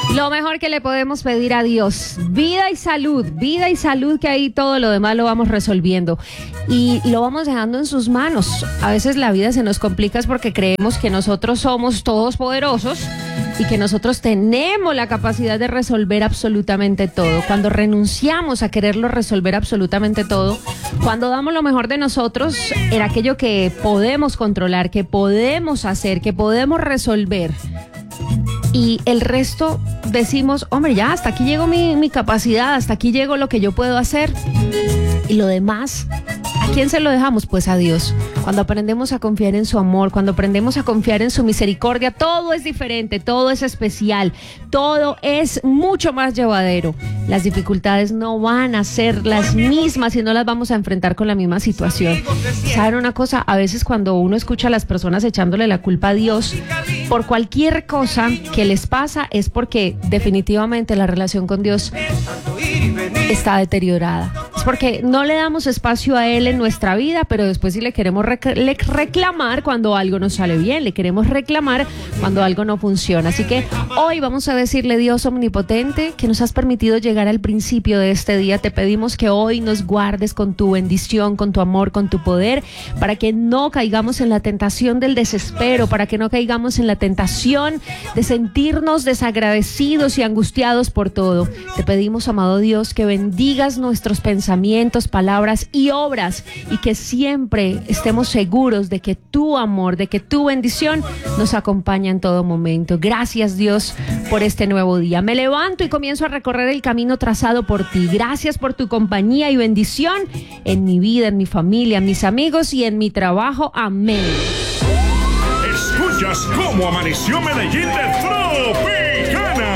Lo mejor que le podemos pedir a Dios, vida y salud, que ahí todo lo demás lo vamos resolviendo y lo vamos dejando en sus manos. A veces la vida se nos complica porque creemos que nosotros somos todos poderosos y que nosotros tenemos la capacidad de resolver absolutamente todo. Cuando renunciamos a quererlo resolver absolutamente todo, cuando damos lo mejor de nosotros en aquello que podemos controlar, que podemos hacer, que podemos resolver, y el resto decimos, hombre, ya hasta aquí llegó mi capacidad, hasta aquí llegó lo que yo puedo hacer, y lo demás, ¿a quién se lo dejamos? Pues a Dios. Cuando aprendemos a confiar en su amor, cuando aprendemos a confiar en su misericordia, todo es diferente, todo es especial, todo es mucho más llevadero. Las dificultades no van a ser las mismas y no las vamos a enfrentar con la misma situación. ¿Saben una cosa? A veces cuando uno escucha a las personas echándole la culpa a Dios por cualquier cosa que les pasa, es porque definitivamente la relación con Dios está deteriorada. Es porque no le damos espacio a Él en nuestra vida, pero después sí le queremos reclamar cuando algo no sale bien, le queremos reclamar cuando algo no funciona. Así que hoy vamos a decirle, Dios omnipotente, que nos has permitido llegar al principio de este día. Te pedimos que hoy nos guardes con tu bendición, con tu amor, con tu poder, para que no caigamos en la tentación del desespero, para que no caigamos en la tentación de sentirnos desagradecidos y angustiados por todo. Te pedimos, amado Dios, que bendigas nuestros pensamientos, palabras y obras, y que siempre estemos seguros de que tu amor, de que tu bendición nos acompaña en todo momento. Gracias, Dios, por este nuevo día. Me levanto y comienzo a recorrer el camino trazado por ti. Gracias por tu compañía y bendición en mi vida, en mi familia, en mis amigos y en mi trabajo. Amén. Escuchas cómo amaneció Medellín de Tropicana.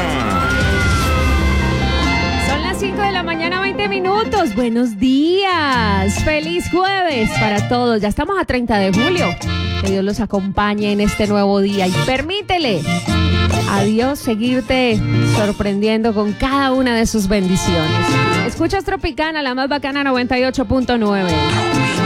Son las 5 de la mañana, 20 minutos. Buenos días. Feliz jueves para todos. Ya estamos a 30 de julio. Que Dios los acompañe en este nuevo día y permítele a Dios seguirte sorprendiendo con cada una de sus bendiciones. Escuchas Tropicana, la más bacana, 98.9.